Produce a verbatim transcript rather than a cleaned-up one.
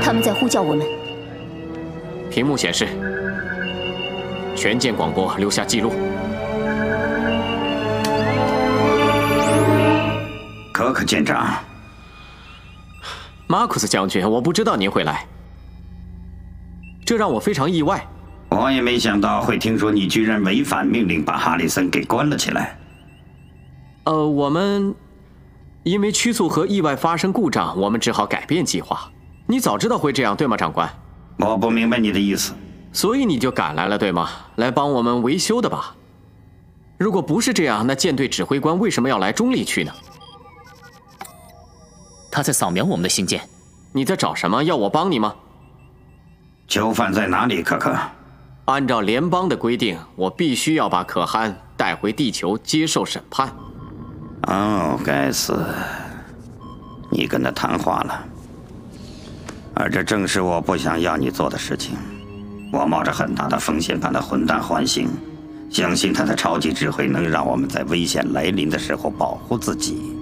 他们在呼叫我们。 屏幕显示，全舰广播留下记录。 可可舰长， 马库斯将军，我不知道您会来，这让我非常意外。 我也没想到会听说你居然违反命令，把哈里森给关了起来。 呃，我们因为曲速和意外发生故障，我们只好改变计划。你早知道会这样，对吗，长官？ 我不明白你的意思。 所以你就赶来了，对吗？来帮我们维修的吧？如果不是这样，那舰队指挥官为什么要来中立区呢？ 他在扫描我们的信件。 你在找什么？要我帮你吗？ 囚犯在哪里，可可？ 按照联邦的规定，我必须要把可汗带回地球接受审判。 哦，该死！你跟他谈话了，而这正是我不想要你做的事情。我冒着很大的风险把那混蛋唤醒，相信他的超级智慧能让我们在危险来临的时候保护自己。